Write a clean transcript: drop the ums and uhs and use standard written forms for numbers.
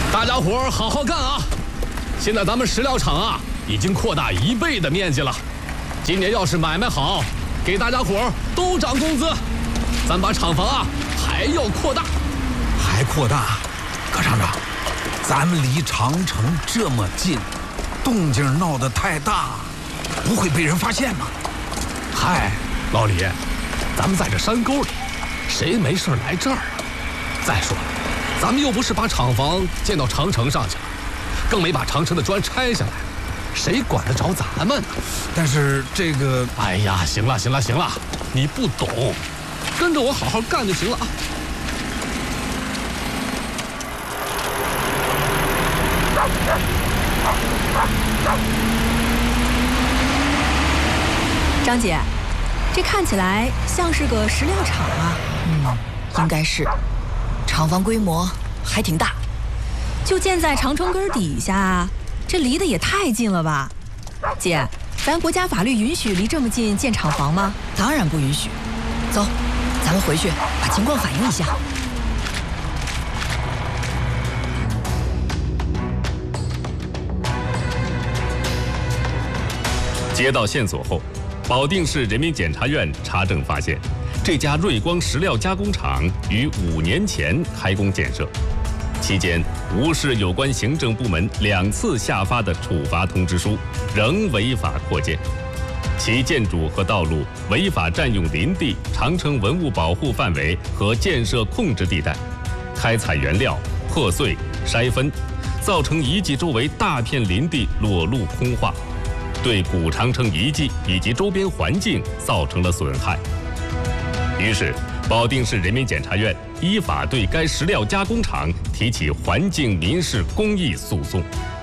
大家伙儿好好干啊！现在咱们石料厂啊，已经扩大1倍的面积了。今年要是买卖好，给大家伙儿都涨工资。咱把厂房啊还要扩大， 还扩大？葛厂长，咱们离长城这么近，动静闹得太大，不会被人发现吗？ 嗨，老李，咱们在这山沟里，谁没事来这儿啊？再说了，咱们又不是把厂房建到长城上去了，更没把长城的砖拆下来，谁管得着咱们呢？ 但是这个…… 哎呀，行了，你不懂，跟着我好好干就行了啊！ 张姐，这看起来像是个石料厂啊。 应该是。厂房规模还挺大， 就建在长城根底下，这离得也太近了吧？姐，咱国家法律允许离这么近建厂房吗？ 当然不允许。走，咱们回去把情况反映一下。 接到线索后，保定市人民检察院查证发现，这家瑞光石料加工厂于5年前开工建设，期间无视有关行政部门2次下发的处罚通知书，仍违法扩建。其建筑和道路违法占用林地、长城文物保护范围和建设控制地带，开采原料、破碎、筛分，造成遗迹周围大片林地裸露空化，对古长城遗迹以及周边环境造成了损害。于是，保定市人民检察院依法对该石料加工厂提起环境民事公益诉讼。